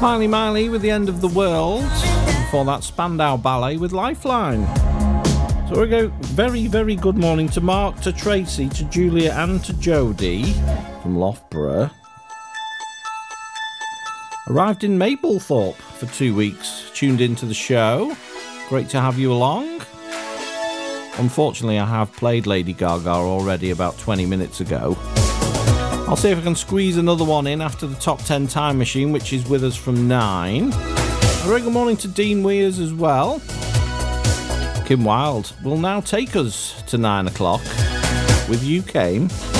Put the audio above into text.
Miley with The End of the World. Before that, Spandau Ballet with Lifeline. So we go very, very good morning to Mark, to Tracy, to Julia and to Jodie from Loughborough. Arrived in Mablethorpe for 2 weeks, tuned into the show. Great to have you along. Unfortunately, I have played Lady Gaga already about 20 minutes ago. I'll see if I can squeeze another one in after the Top 10 Time Machine, which is with us from 9. A very good morning to Dean Weirs as well. Kim Wilde will now take us to 9 o'clock with You Came.